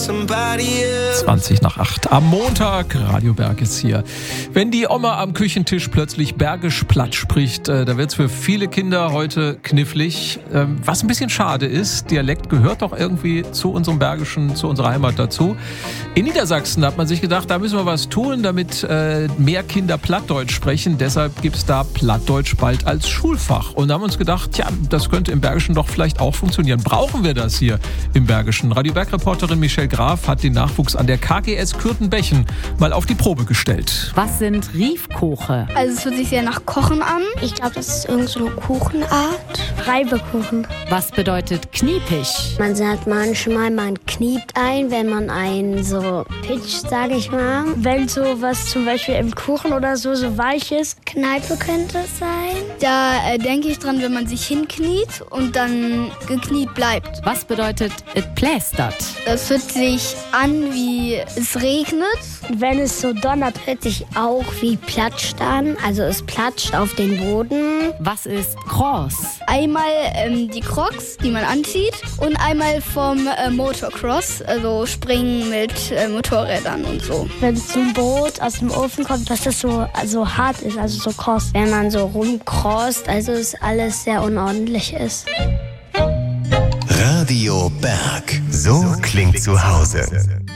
7:20 am Montag, Radio Berg ist hier. Wenn die Oma am Küchentisch plötzlich Bergisch platt spricht, da wird's für viele Kinder heute knifflig. Was ein bisschen schade ist, Dialekt gehört doch irgendwie zu unserem Bergischen, zu unserer Heimat dazu. In Niedersachsen hat man sich gedacht, da müssen wir was tun, damit mehr Kinder Plattdeutsch sprechen. Deshalb gibt's da Plattdeutsch bald als Schulfach. Und da haben wir uns gedacht, ja, das könnte im Bergischen doch vielleicht auch funktionieren. Brauchen wir das hier im Bergischen? Radio Berg-Reporterin Michelle Graf hat den Nachwuchs an der KGS Kürtenbechen mal auf die Probe gestellt. Was sind Riefkoche? Also es hört sich sehr nach Kochen an. Ich glaube, das ist irgend so eine Kuchenart. Reibekuchen. Was bedeutet kniepig? Man sagt manchmal, man kniept ein, wenn man einen so pitcht, sage ich mal. Wenn so was zum Beispiel im Kuchen oder so weich ist. Kneipe könnte es sein. Da denke ich dran, wenn man sich hinkniet und dann gekniet bleibt. Was bedeutet it plästert? Das hört sich an, wie es regnet. Wenn es so donnert, hört sich auch wie platscht an. Also es platscht auf den Boden. Was ist Cross? Einmal die Crocs, die man anzieht, und einmal vom Motocross, also Springen mit Motorrädern und so. Wenn so ein Brot aus dem Ofen kommt, dass das so hart ist, also so kross. Wenn man so rumkrosst, also es alles sehr unordentlich ist. Radio Berg. So klingt zu Hause.